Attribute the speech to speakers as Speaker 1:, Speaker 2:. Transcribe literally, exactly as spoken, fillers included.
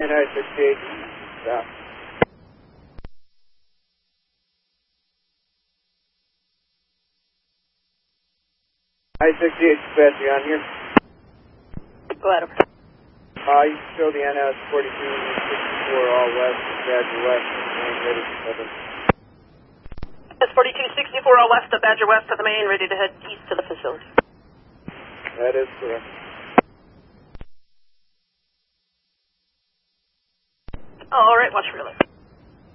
Speaker 1: And I sixty-eight, stop. I sixty-eight, capacity on here.
Speaker 2: Go ahead.
Speaker 1: Uh, you can show the N S forty-two sixty-four all west, Badger west, main ready to seven.
Speaker 2: N S forty-two sixty-four all west of Badger west of the main, ready to head east to the facility.
Speaker 1: That is correct.
Speaker 2: All right, watch for relay.